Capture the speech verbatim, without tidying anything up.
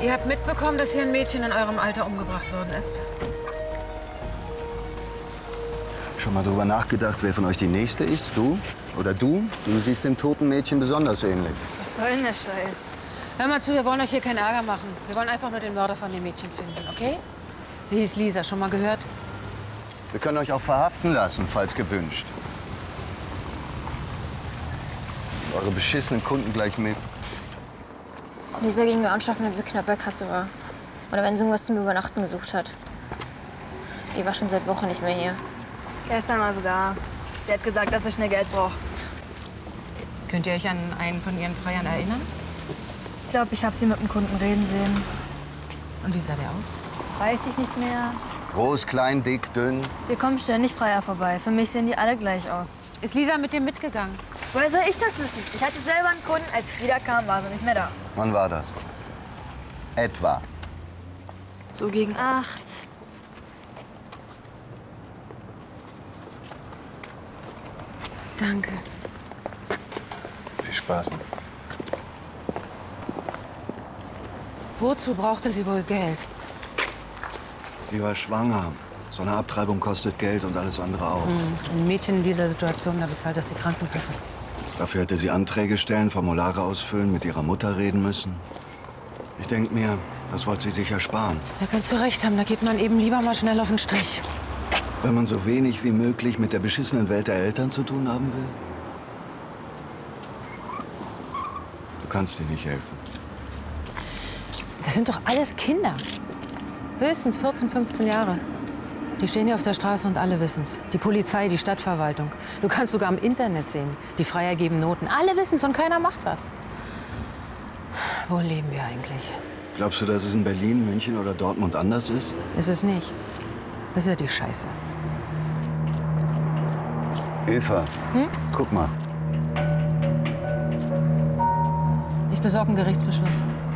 Ihr habt mitbekommen, dass hier ein Mädchen in eurem Alter umgebracht worden ist? Schon mal drüber nachgedacht, wer von euch die Nächste ist? Du? Oder du? Du siehst dem toten Mädchen besonders ähnlich. Was soll denn der Scheiß? Hör mal zu, wir wollen euch hier keinen Ärger machen. Wir wollen einfach nur den Mörder von dem Mädchen finden, okay? Sie hieß Lisa, schon mal gehört? Wir können euch auch verhaften lassen, falls gewünscht. Eure beschissenen Kunden gleich mit. Lisa ging mir anschaffen, wenn sie knapp bei Kasse war. Oder wenn sie irgendwas zum Übernachten gesucht hat. Die war schon seit Wochen nicht mehr hier. Gestern war sie da. Sie hat gesagt, dass ich schnell Geld brauche. Könnt ihr euch an einen von ihren Freiern erinnern? Ich glaube, ich habe sie mit einem Kunden reden sehen. Und wie sah der aus? Weiß ich nicht mehr. Groß, klein, dick, dünn. Hier kommen ständig Freier vorbei. Für mich sehen die alle gleich aus. Ist Lisa mit dem mitgegangen? Woher soll ich das wissen? Ich hatte selber einen Kunden. Als ich wiederkam, war sie nicht mehr da. Wann war das? Etwa. So gegen acht. Danke. Viel Spaß. Wozu brauchte sie wohl Geld? Die war schwanger. So eine Abtreibung kostet Geld und alles andere auch. Hm. Ein Mädchen in dieser Situation, da bezahlt das die Krankenkasse. Dafür hätte sie Anträge stellen, Formulare ausfüllen, mit ihrer Mutter reden müssen. Ich denke mir, das wollte sie sicher sparen. Da kannst du recht haben, da geht man eben lieber mal schnell auf den Strich. Wenn man so wenig wie möglich mit der beschissenen Welt der Eltern zu tun haben will? Du kannst dir nicht helfen. Das sind doch alles Kinder. Höchstens vierzehn, fünfzehn Jahre. Die stehen hier auf der Straße und alle wissen's. Die Polizei, die Stadtverwaltung. Du kannst sogar im Internet sehen. Die Freier geben Noten. Alle wissen's und keiner macht was. Wo leben wir eigentlich? Glaubst du, dass es in Berlin, München oder Dortmund anders ist? Ist es nicht. Das ist ja die Scheiße. Eva, Hm? guck mal. Ich besorge einen Gerichtsbeschluss.